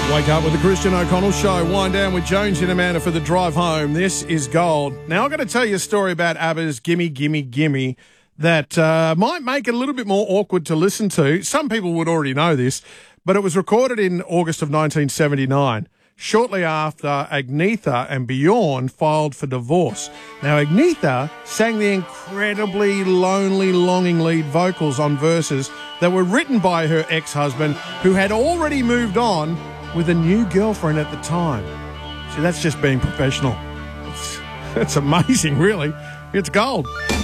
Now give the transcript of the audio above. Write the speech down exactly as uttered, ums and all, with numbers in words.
Wake up with the Christian O'Connell Show. Wind down with Jones and Amanda for the drive home. This is gold. Now, I'm going to tell you a story about ABBA's Gimme, Gimme, Gimme that uh, might make it a little bit more awkward to listen to. Some people would already know this, but it was recorded in August of nineteen seventy-nine, shortly after Agnetha and Bjorn filed for divorce. Now, Agnetha sang the incredibly lonely, longing lead vocals on verses that were written by her ex-husband, who had already moved on with a new girlfriend at the time. See, that's just being professional. It's, it's amazing, really. It's gold.